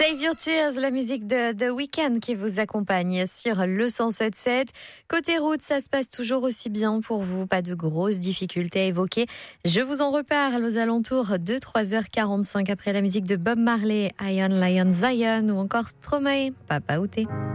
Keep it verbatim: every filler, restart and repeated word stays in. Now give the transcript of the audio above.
Save Your Tears, la musique de The Weeknd qui vous accompagne sur le cent sept sept. Côté route, ça se passe toujours aussi bien pour vous. Pas de grosses difficultés à évoquer. Je vous en reparle aux alentours de trois heures quarante-cinq après la musique de Bob Marley, Iron Lion Zion ou encore Stromae, Papa Outé.